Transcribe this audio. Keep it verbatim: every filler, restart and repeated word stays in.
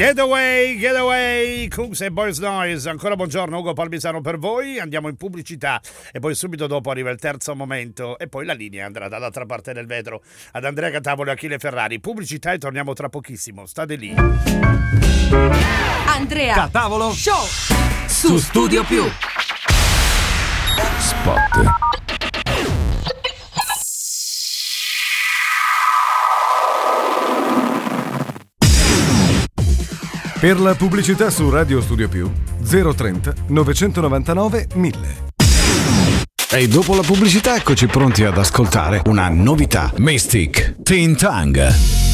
Getaway, Getaway, Cooks e Boys Noise. Ancora buongiorno, Ugo Palmisano per voi. Andiamo in pubblicità e poi subito dopo arriva il terzo momento e poi la linea andrà dall'altra parte del vetro ad Andrea Catavolo e Achille Ferrari. Pubblicità e torniamo tra pochissimo, state lì. Andrea Catavolo Show su Studio Più. Spot. Per la pubblicità su Radio Studio Più zero trenta novecentonovantanove mille. E dopo la pubblicità eccoci pronti ad ascoltare una novità. Mystic Teen Tongue.